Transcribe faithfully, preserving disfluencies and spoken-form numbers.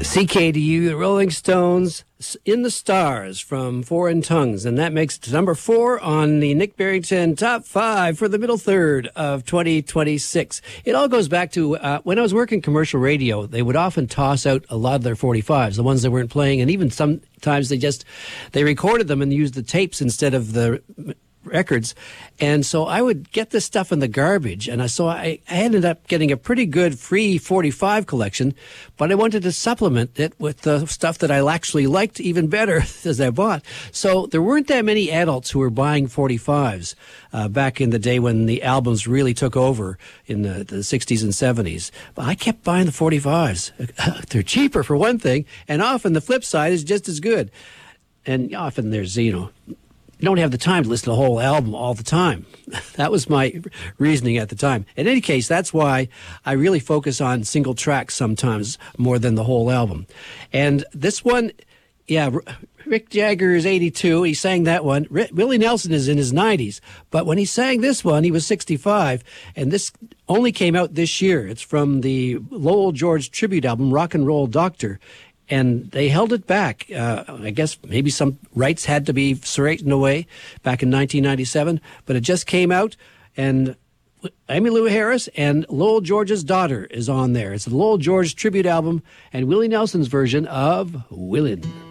C K D U, the Rolling Stones, In the Stars from Foreign Tongues. And that makes it number four on the Nick Barrington Top five for the middle third of twenty twenty-six. It all goes back to uh, when I was working commercial radio, they would often toss out a lot of their forty-fives, the ones that weren't playing. And even sometimes they just, they recorded them and used the tapes instead of the records. And so I would get this stuff in the garbage, and I so I, I ended up getting a pretty good free forty-five collection, but I wanted to supplement it with the stuff that I actually liked even better as I bought. So there weren't that many adults who were buying forty-fives uh, back in the day when the albums really took over in the, the sixties and seventies. But I kept buying the forty-fives. They're cheaper for one thing, and often the flip side is just as good. And often there's, you know, you don't have the time to listen to the whole album all the time. That was my reasoning at the time. In any case, that's why I really focus on single tracks sometimes more than the whole album. And this one, yeah, Rick Jagger is eighty-two. He sang that one. Rick, Willie Nelson is in his nineties. But when he sang this one, he was sixty-five. And this only came out this year. It's from the Lowell George tribute album, Rock and Roll Doctor. And they held it back. Uh, I guess maybe some rights had to be straightened away back in nineteen ninety-seven, but it just came out, and Emmylou Harris and Lowell George's daughter is on there. It's the Lowell George tribute album and Willie Nelson's version of Willin'.